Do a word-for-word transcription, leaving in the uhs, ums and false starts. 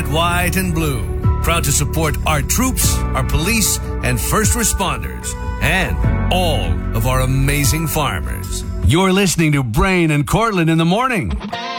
red, white, and blue. Proud to support our troops, our police, and first responders, and all of our amazing farmers. You're listening to Brain and Cortland in the morning.